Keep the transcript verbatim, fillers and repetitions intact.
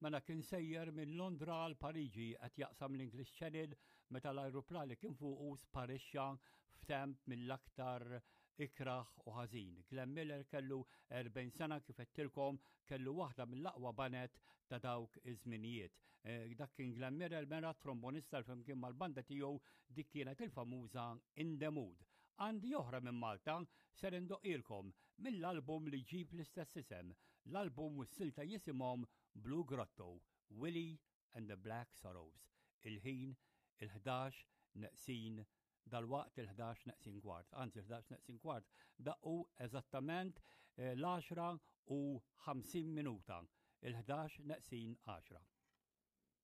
Mela kien sejjer minn Londra għal Pariġi qed jaqsam l-English Channel meta l-ajruplan li kien fuqu sparixxa f'temp mill-aktar ikraħ u ħażin. Glenn Miller kellu erbgħin sena kif qedtilkom kellu waħda mill-aqwa banet ta' dawk iż-żminijiet. Dak kien Glenn Miller mera trombonista l-flimkien mal-banda tiegħu dik kienet il-famuża In the Mood. Għandi oħra minn Malta ser indoqilkom mill-album li ġib l-istess isem. L-album u s-silta jisimhom Blue Grotto, Willie and the Black Sorrows. Il-ħin il-ħdax naqsin dal-waqt il-ħdax naqsin kwart, anzi il-ħdax naqsin kwart, daqqu eżattament l-għaxra u ħamsin minuta, il-ħdax naqsin għaxra.